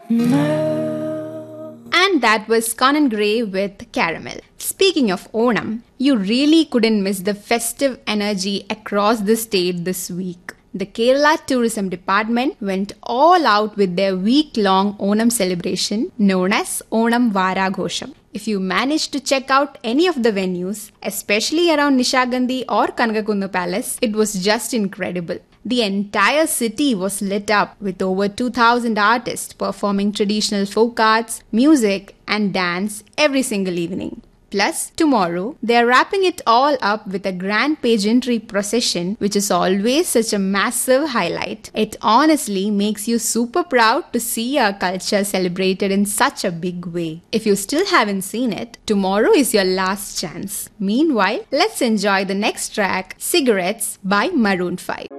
And that was Conan Gray with Caramel. Speaking of Onam, you really couldn't miss the festive energy across the state this week. The Kerala Tourism Department went all out with their week-long Onam celebration known as Onam Varagosham. If you managed to check out any of the venues, especially around Nishagandhi or Kanagakundu Palace, it was just incredible. The entire city was lit up with over 2,000 artists performing traditional folk arts, music and dance every single evening. Plus, tomorrow, they are wrapping it all up with a grand pageantry procession, which is always such a massive highlight. It honestly makes you super proud to see our culture celebrated in such a big way. If you still haven't seen it, tomorrow is your last chance. Meanwhile, let's enjoy the next track, Cigarettes by Maroon 5.